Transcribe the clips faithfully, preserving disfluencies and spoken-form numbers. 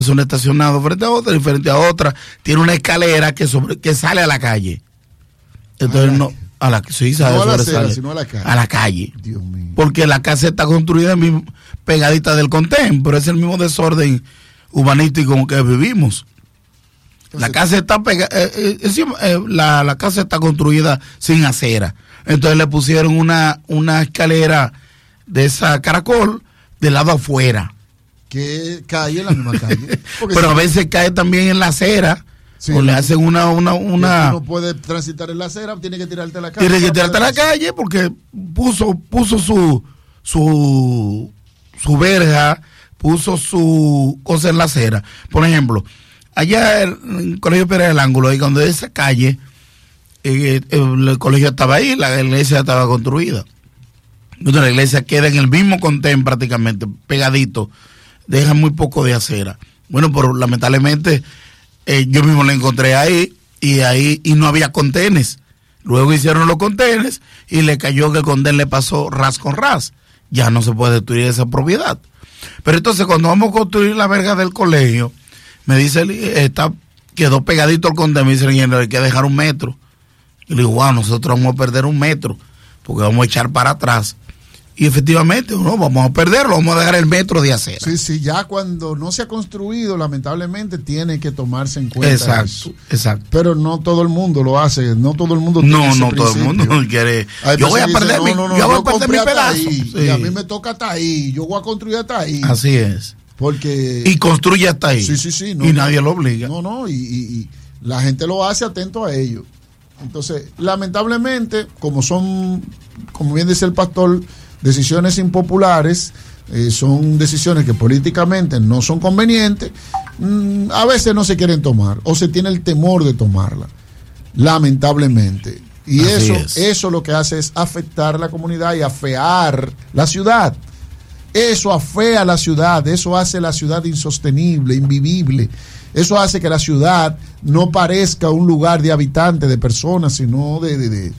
son estacionados frente a otra y frente a otra tiene una escalera que sobre que sale a la calle. Entonces a la, no a la sí, sabe, no a la acera, sale, sino a la calle. A la calle. Dios mío. Porque la casa está construida mismo, pegadita del contén, pero es el mismo desorden urbanístico que vivimos. Entonces, la casa está pega, eh, eh, eh, la, la casa está construida sin acera. Entonces le pusieron una, una escalera de esa caracol del lado afuera. Que cae en la misma calle. Pero si a veces cae también en la acera. Sí, o le hacen una una una no puede transitar en la acera, tiene que tirarte a la calle. Tiene que tirarte a la calle porque puso puso su su su verja, puso su cosa en la acera. Por ejemplo, allá en el Colegio Pérez del Ángulo, ahí cuando esa calle eh, el, el colegio estaba ahí, la iglesia estaba construida. Entonces la iglesia queda en el mismo contén prácticamente, pegadito. Deja muy poco de acera. Bueno, pero lamentablemente eh, yo mismo la encontré ahí y ahí y no había contenes. Luego hicieron los contenes y le cayó que el contén le pasó ras con ras. Ya no se puede destruir esa propiedad. Pero entonces cuando vamos a construir la verga del colegio, me dice, está, quedó pegadito al contén, me dice el ingeniero, hay que dejar un metro. Y le digo, wow, nosotros vamos a perder un metro porque vamos a echar para atrás. Y efectivamente, no, vamos a perderlo, vamos a dejar el metro de acera. Sí, sí, ya cuando no se ha construido, lamentablemente tiene que tomarse en cuenta. Exacto, eso. exacto. Pero no todo el mundo lo hace, no todo el mundo tiene No, ese no principio. todo el mundo quiere. Hay yo voy a que perder dicen, mi, no, no, no, yo voy yo a perder mi pedazo. Ahí, sí. Y a mí me toca hasta ahí, yo voy a construir hasta ahí. Así es. Porque y construye hasta ahí. Sí, sí, sí. No, y nadie lo obliga. No, no, y, y, y la gente lo hace atento a ello. Entonces, lamentablemente, como son, como bien dice el pastor, decisiones impopulares, eh, son decisiones que políticamente no son convenientes, mmm, a veces no se quieren tomar o se tiene el temor de tomarla, lamentablemente. Y Así eso, es. eso lo que hace es afectar la comunidad y afear la ciudad. Eso afea la ciudad, eso hace la ciudad insostenible, invivible. Eso hace que la ciudad no parezca un lugar de habitantes, de personas, sino de, de, de,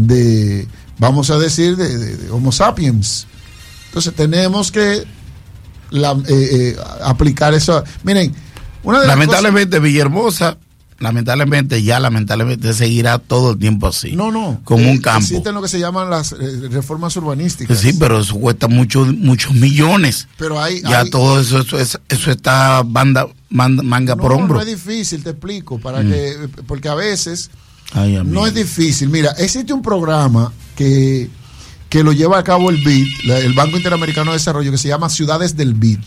de vamos a decir, de, de, de Homo sapiens. Entonces tenemos que la, eh, eh, aplicar eso. Miren, una de las lamentablemente cosas, Villahermosa, lamentablemente ya lamentablemente seguirá todo el tiempo así. No, no. Como eh, un campo. Existen lo que se llaman las eh, reformas urbanísticas. Sí, pero eso cuesta muchos muchos millones. Pero hay, ya hay, todo eso, eso, eso, eso está banda, manga, manga no, por hombro. No es difícil, te explico, para mm. que, porque a veces Ay, no es difícil. Mira, existe un programa que, que lo lleva a cabo el B I D, el Banco Interamericano de Desarrollo, que se llama Ciudades del B I D.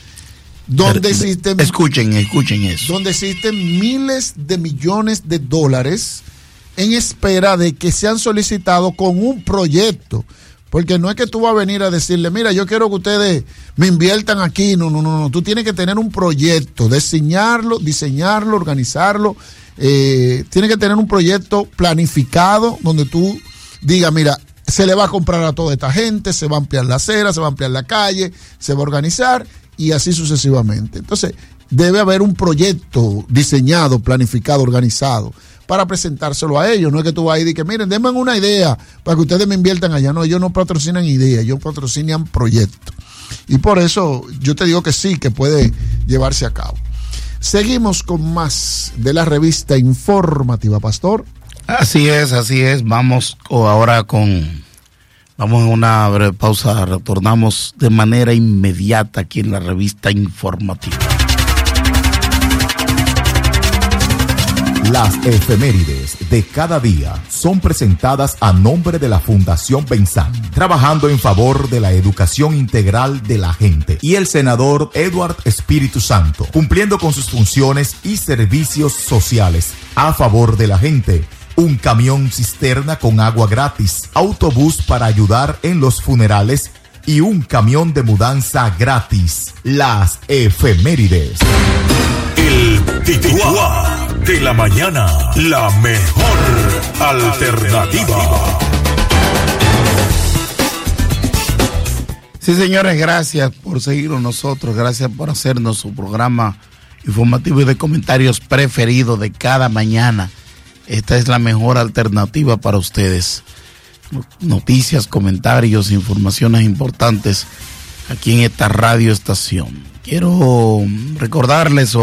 Donde existen, escuchen, escuchen eso. Donde existen miles de millones de dólares en espera de que sean solicitados con un proyecto. Porque no es que tú vas a venir a decirle, mira, yo quiero que ustedes me inviertan aquí. No, no, no, no. Tú tienes que tener un proyecto, diseñarlo, diseñarlo, organizarlo. Eh, tienes que tener un proyecto planificado donde tú digas, mira, se le va a comprar a toda esta gente, se va a ampliar la acera, se va a ampliar la calle, se va a organizar y así sucesivamente. Entonces, debe haber un proyecto diseñado, planificado, organizado para presentárselo a ellos. No es que tú vas ahí y que miren, denme una idea para que ustedes me inviertan allá. No, ellos no patrocinan ideas, ellos patrocinan proyectos. Y por eso yo te digo que sí, que puede llevarse a cabo. Seguimos con más de la revista informativa, Pastor. Así es, así es. Vamos ahora con... Vamos a una breve pausa, retornamos de manera inmediata aquí en la revista informativa. Las efemérides de cada día son presentadas a nombre de la Fundación Benzán, trabajando en favor de la educación integral de la gente, y el senador Edward Espíritu Santo, cumpliendo con sus funciones y servicios sociales a favor de la gente. Un camión cisterna con agua gratis, autobús para ayudar en los funerales y un camión de mudanza gratis. Las efemérides. El titular de la mañana, la mejor alternativa. Sí, señores, gracias por seguirnos nosotros, gracias por hacernos su programa informativo y de comentarios preferido de cada mañana. Esta es la mejor alternativa para ustedes. Noticias, comentarios, informaciones importantes aquí en esta radio estación. quiero recordarles